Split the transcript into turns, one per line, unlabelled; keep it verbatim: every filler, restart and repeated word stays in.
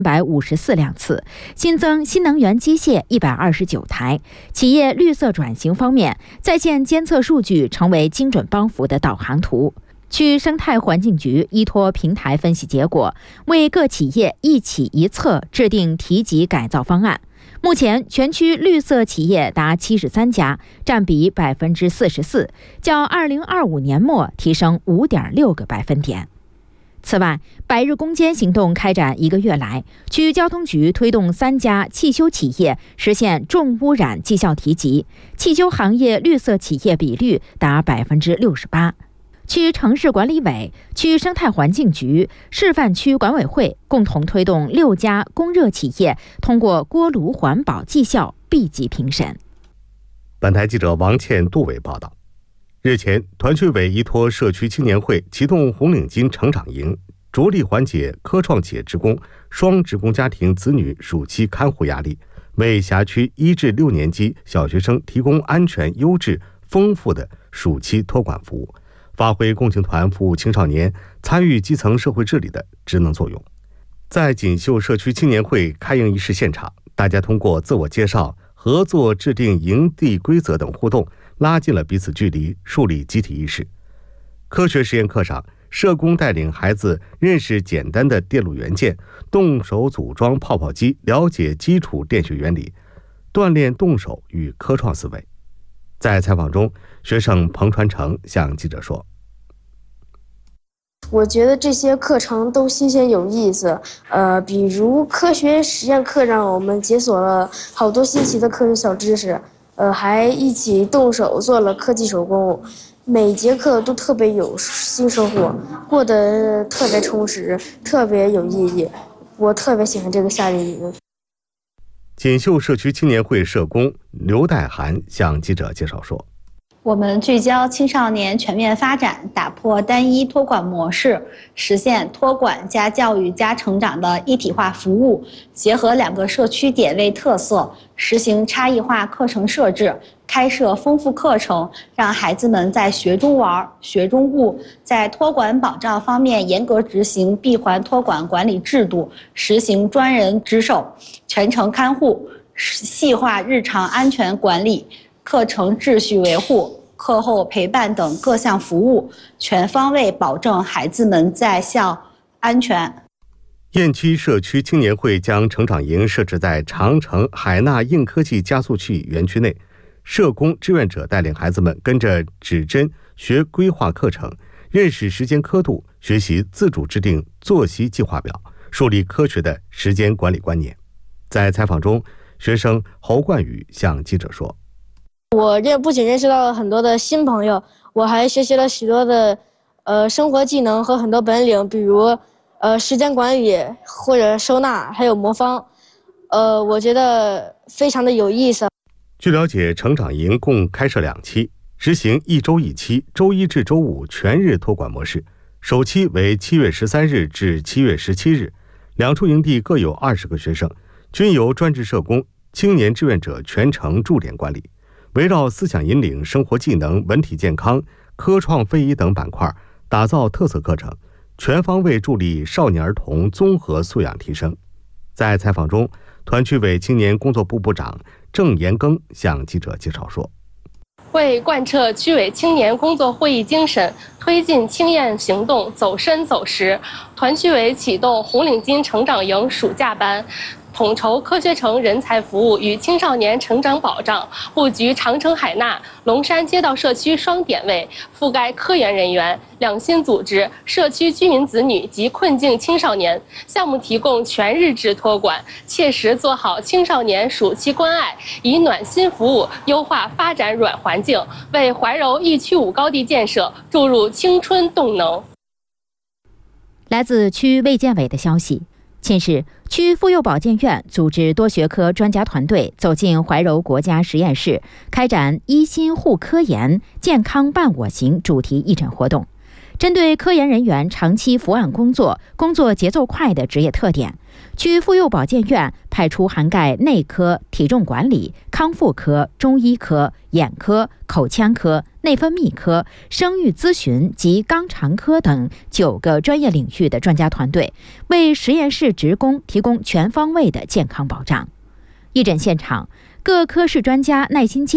一百五十四辆次，新增新能源机械一百二十九台。企业绿色转型方面，在线监测数据成为精准帮扶的导航图。区生态环境局依托平台分析结果，为各企业一企一策制定提级改造方案。目前，全区绿色企业达七十三家，占比百分之四十四，较二零二五年末提升五点六个百分点。此外，百日攻坚行动开展一个月来，区交通局推动三家汽修企业实现重污染绩效提级，汽修行业绿色企业比率达百分之六十八。区城市管理委、区生态环境局、示范区管委会共同推动六家供热企业通过锅炉环保绩效 B 级评审。
本台记者王倩、杜伟报道。日前，团区委依托社区青年会启动红领巾成长营，着力缓解科创企业职工、双职工家庭子女暑期看护压力，为辖区一至六年级小学生提供安全、优质、丰富的暑期托管服务，发挥共青团服务青少年、参与基层社会治理的职能作用。在锦绣社区青年会开营仪式现场，大家通过自我介绍、合作制定营地规则等互动，拉近了彼此距离，树立集体意识。科学实验课上，社工带领孩子认识简单的电路元件，动手组装泡泡机，了解基础电学原理，锻炼动手与科创思维。在采访中，学生彭传成向记者说：“
我觉得这些课程都新鲜有意思，呃，比如科学实验课让我们解锁了好多新奇的科学小知识。”呃，还一起动手做了科技手工，每节课都特别有新收获，过得特别充实，特别有意义。我特别喜欢这个夏令营。
锦绣社区青年会社工刘代涵向记者介绍说：“
我们聚焦青少年全面发展，打破单一托管模式，实现托管加教育加成长的一体化服务，结合两个社区点位特色，实行差异化课程设置，开设丰富课程，让孩子们在学中玩、学中悟。在托管保障方面，严格执行闭环托管管理制度，实行专人值守、全程看护，细化日常安全管理。课程秩序维护、课后陪伴等各项服务，全方位保证孩子们在校安全。”
雁栖社区青年会将成长营设置在长城海纳硬科技加速器园区内，社工志愿者带领孩子们跟着指针学规划课程，认识时间刻度，学习自主制定作息计划表，树立科学的时间管理观念。在采访中，学生侯冠宇向记者说：“
我认不仅认识到了很多的新朋友，我还学习了许多的呃生活技能和很多本领，比如呃时间管理或者收纳，还有魔方。呃，我觉得非常的有意思。”
据了解，成长营共开设两期，实行一周一期，周一至周五全日托管模式。首期为七月十三日至七月十七日，两处营地各有二十个学生，均由专职社工、青年志愿者全程驻点管理。围绕思想引领、生活技能、文体健康、科创非遗等板块，打造特色课程，全方位助力少年儿童综合素养提升。在采访中，团区委青年工作部部长郑延庚向记者介绍说：“
为贯彻区委青年工作会议精神，推进青燕行动走深走实，团区委启动红领巾成长营暑假班，统筹科学城人才服务与青少年成长保障，布局长城海纳、龙山街道社区双点位，覆盖科研人员、两心组织、社区居民子女及困境青少年。项目提供全日制托管，切实做好青少年暑期关爱，以暖心服务优化发展软环境，为怀柔一区五高地建设注入青春动能。”
来自区卫健委的消息。近日，区妇幼保健院组织多学科专家团队走进怀柔国家实验室，开展“医心护科研，健康伴我行”主题义诊活动。 针对科研人员长期伏案工作、工作节奏快的职业特点，区妇幼保健院派出涵盖内科、体重管理、康复科、中医科、眼科、口腔科、内分泌科、生育咨询及肛肠科等九个专业领域的专家团队，为实验室职工提供全方位的健康保障。义诊现场，各科室专家耐心